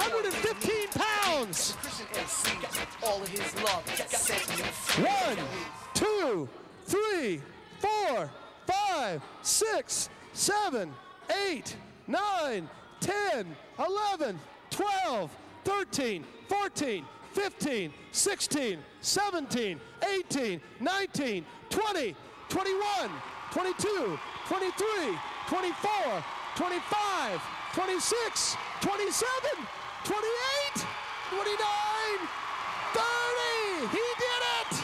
115 pounds. One, two, three, four, five, six, 7, 8, 9, 10, 11, 12, 13, 14, 15, 16, 17, 18, 19, 20, 21, 22, 23, 24, 25, 26, 27, 28, 29, 30. He did it!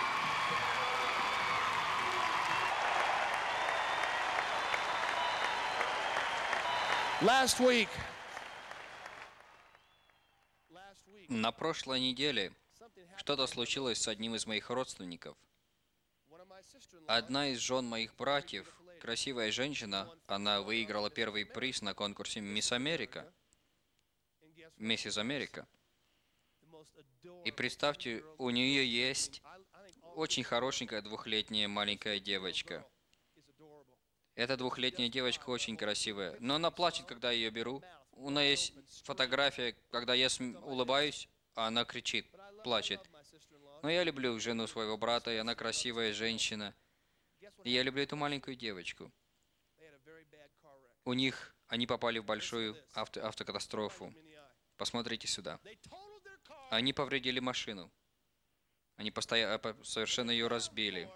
Last week. На прошлой неделе что-то случилось с одним из моих родственников. Одна из жен моих братьев, красивая женщина, она выиграла первый приз на конкурсе «Мисс Америка», «Миссис Америка». И представьте, у нее есть очень хорошенькая двухлетняя маленькая девочка. Эта двухлетняя девочка очень красивая, но она плачет, когда я ее беру. У нее есть фотография, когда я улыбаюсь, а она кричит, плачет. Но я люблю жену своего брата, и она красивая женщина. И я люблю эту маленькую девочку. Они попали в большую автокатастрофу. Посмотрите сюда. Они повредили машину. Они совершенно ее разбили.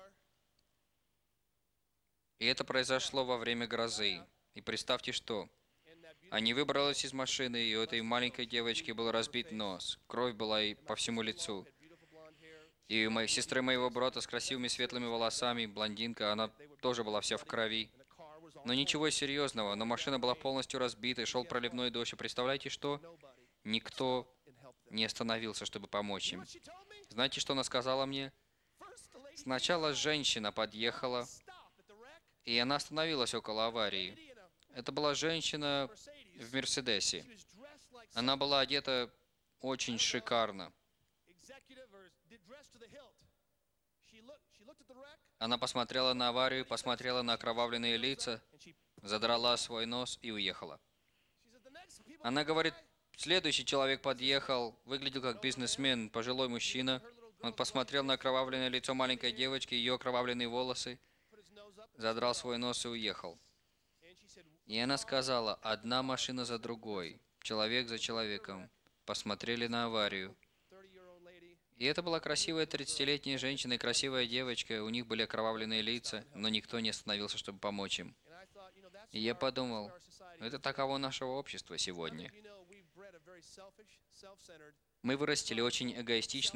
И это произошло во время грозы. И представьте, что они выбрались из машины, и у этой маленькой девочки был разбит нос. Кровь была и по всему лицу. И у моей сестры моего брата с красивыми светлыми волосами, блондинка, она тоже была вся в крови. Но ничего серьезного, но машина была полностью разбита, и шел проливной дождь. И представляете, что? Никто не остановился, чтобы помочь им. Знаете, что она сказала мне? Сначала женщина подъехала, и она остановилась около аварии. Это была женщина в Мерседесе. Она была одета очень шикарно. Она посмотрела на аварию, посмотрела на окровавленные лица, задрала свой нос и уехала. Она говорит, следующий человек подъехал, выглядел как бизнесмен, пожилой мужчина. Он посмотрел на окровавленное лицо маленькой девочки, ее окровавленные волосы, задрал свой нос и уехал. И она сказала, одна машина за другой, человек за человеком, посмотрели на аварию. И это была красивая 30-летняя женщина и красивая девочка, у них были окровавленные лица, но никто не остановился, чтобы помочь им. И я подумал, это таково нашего общества сегодня. Мы вырастили очень эгоистично